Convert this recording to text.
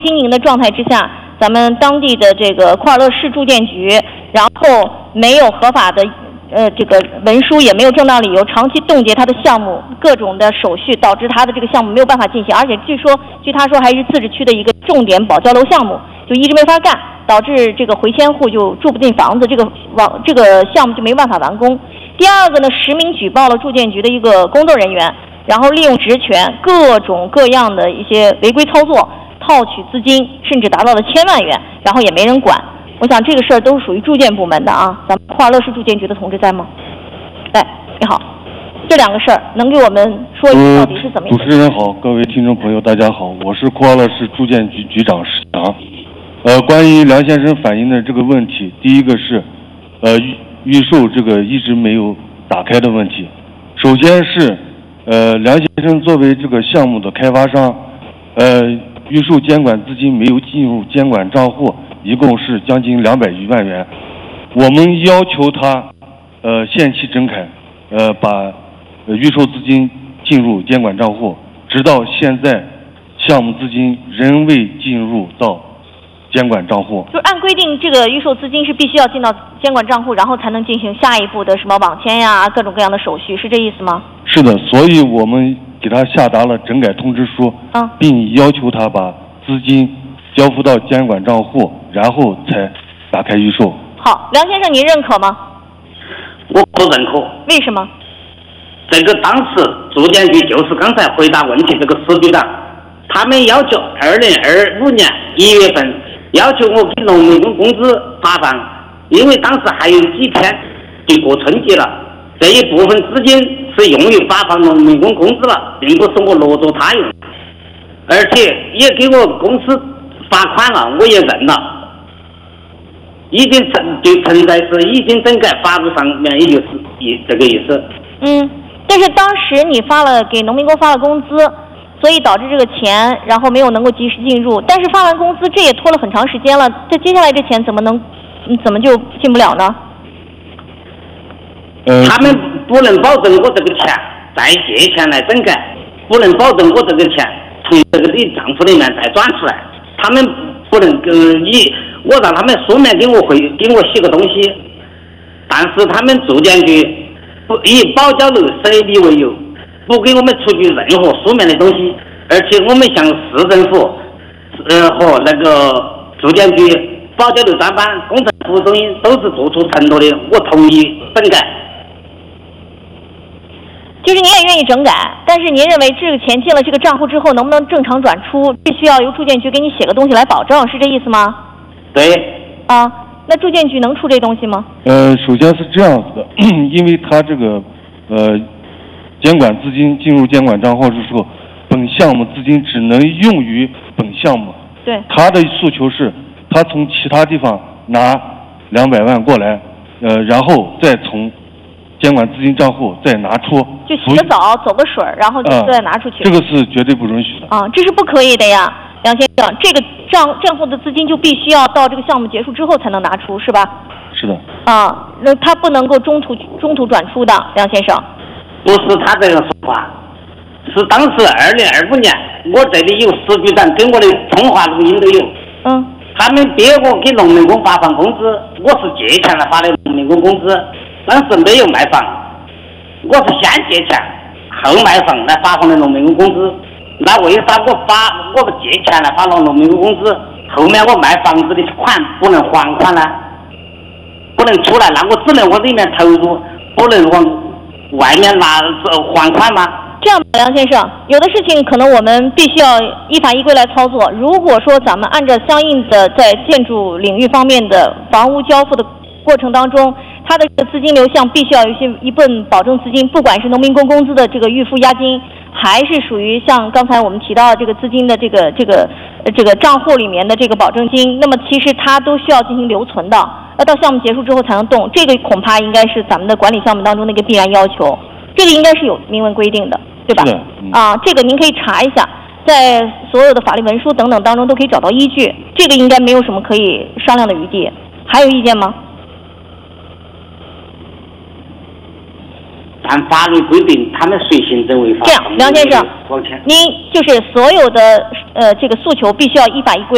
经营的状态之下，咱们当地的这个库尔勒市住建局，然后没有合法的这个文书，也没有正当理由，长期冻结他的项目，各种的手续，导致他的这个项目没有办法进行，而且据他说还是自治区的一个重点保交楼项目，就一直没法干，导致这个回迁户就住不进房子，这个项目就没办法完工。第二个呢，实名举报了住建局的一个工作人员，然后利用职权各种各样的一些违规操作，套取资金，甚至达到了1000万元，然后也没人管。我想这个事儿都是属于住建部门的啊，咱们库尔勒市住建局的同志在吗？哎，你好，这两个事儿能给我们说一下到底是怎么样？ 主持人好，各位听众朋友大家好，我是库尔勒市住建局局长石强。关于梁先生反映的这个问题，第一个是预售这个一直没有打开的问题。首先是梁先生作为这个项目的开发商，预售监管资金没有进入监管账户，一共是将近200余万元。我们要求他限期整改，把预售资金进入监管账户，直到现在项目资金仍未进入到监管账户。 就是按规定，这个预售资金是必须要进到监管账户，然后才能进行下一步的什么网签呀、各种各样的手续，是这意思吗？ 是的，所以我们给他下达了整改通知书，并要求他把资金交付到监管账户，然后才打开预售。 好，梁先生，您认可吗？ 我不认可。 为什么？ 这个当时住建局就是刚才回答问题这个史局长，他们要求2025年1月份要求我给农民工工资发放，因为当时还有几天就过春节了，这一部分资金是用于发放农民工工资了，并不是我挪作他用，而且也给我公司罚款了，我也认了，已经存在是已经整改，法律上面也就是这个意思。 但是当时你给农民工发了工资，所以导致这个钱然后没有能够及时进入，但是发完工资这也拖了很长时间了，这接下来这钱怎么就进不了呢？ 他们不能保证我这个钱再借钱来整改，不能保证我这个钱从这个账户里面再转出来，他们不能我让他们书面给我写个东西，但是他们住建局以保交楼设立为由，不给我们出具任何书面的东西，而且我们向市政府和那个住建局保交楼专班工程服务中心都是做出承诺的，我同意整改。 就是您也愿意整改，但是您认为这个钱进了这个账户之后能不能正常转出，必须要由住建局给你写个东西来保证，是这意思吗？ 对。 那住建局能出这东西吗？ 首先是这样子的，因为他这个监管资金进入监管账户的时候，本项目资金只能用于本项目。 对。他的诉求是，他从其他地方拿200万过来，然后再从监管资金账户再拿出， 就洗个澡走个水，然后就再拿出去。 这个是绝对不允许的。 这是不可以的呀，梁先生，这个账户的资金就必须要到这个项目结束之后才能拿出，是吧？ 是的。 那他不能够中途转出的，梁先生。 不是他这个说法，是当时2025年，我这里有史局长跟我的通话录音都有。他们逼我给农民工发放工资，我是借钱来发的农民工工资，当时没有卖房，我是先借钱后卖房来发放的农民工工资。那为啥我借钱来发了农民工工资，后面我卖房子的款不能还款呢？不能出来，那我只能往里面投入，不能往外面拿还款吗？ 这样吧，梁先生，有的事情可能我们必须要依法依规来操作。如果说咱们按照相应的在建筑领域方面的房屋交付的过程当中，它的资金流向必须要有一部分保证资金，不管是农民工工资的这个预付押金，还是属于像刚才我们提到的这个资金的这个账户里面的这个保证金，那么其实它都需要进行留存的，要到项目结束之后才能动。这个恐怕应该是咱们的管理项目当中的一个必然要求，这个应该是有明文规定的，对吧？这个您可以查一下，在所有的法律文书等等当中都可以找到依据，这个应该没有什么可以商量的余地。还有意见吗？ 按法律规定，他们随行者违法。 这样，梁先生，您就是所有的这个诉求必须要依法依规。